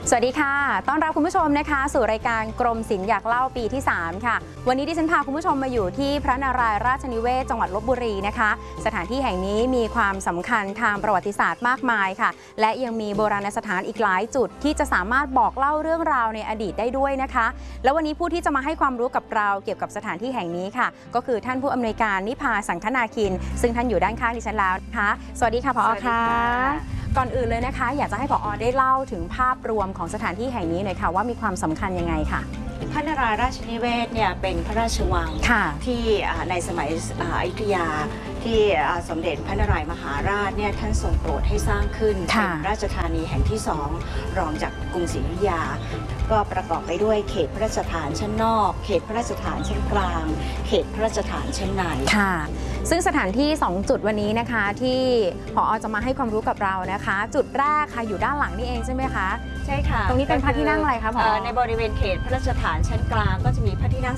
สวัสดีค่ะต้อนรับคุณผู้ชมนะคะสู่รายการกรมศิลป์อยากเล่าปีที่3ค่ะวันนี้ดิฉันพาคุณผู้ชมมาอยู่ที่พระนารายณ์ราชนิเวศจังหวัดลพบุรีนะคะสถานที่แห่งนี้มีความสำคัญทางประวัติศาสตร์มากมายค่ะและยังมีโบราณสถานอีกหลายจุดที่จะสามารถบอกเล่าเรื่องราวในอดีตได้ด้วยนะคะแล้ววันนี้ผู้ที่จะมาให้ความรู้กับเราเกี่ยวกับสถานที่แห่งนี้ค่ะก็คือท่านผู้อำนวยการนิพาสังคนาคินซึ่งท่านอยู่ด้านข้างดิฉันแล้วนะคะสวัสดีค่ะผอ.ค่ะก่อนอื่นเลยนะคะอยากจะให้ผอ.ได้เล่าถึงภาพรวมของสถานที่แห่งนี้หน่อยค่ะว่ามีความสำคัญยังไงค่ะพระนารายณ์ราชนิเวศเนี่ยเป็นพระราชวังที่ในสมัยอยุธยาที่สมเด็จพระนารายณ์มหาราชเนี่ยท่านทรงโปรดให้สร้างขึ้นเป็นราชธานีแห่งที่2รองจากกรุงศรีอยุธยาก็ประกอบไปด้วยเขตพระราชฐานชั้นนอกเขตพระราชฐานชั้นกลางเขตพระราชฐานชั้นในค่ะซึ่งสถานที่2จุดวันนี้นะคะที่ผอ.จะมาให้ความรู้กับเรานะคะจุดแรกค่ะอยู่ด้านหลังนี่เองใช่ไหมคะใช่ค่ะตรงนี้เป็นพระที่นั่งอะไรคะผอ. ในบริเวณเขตพระราชฐานชั้นกลางก็จะมีพระที่นั่ง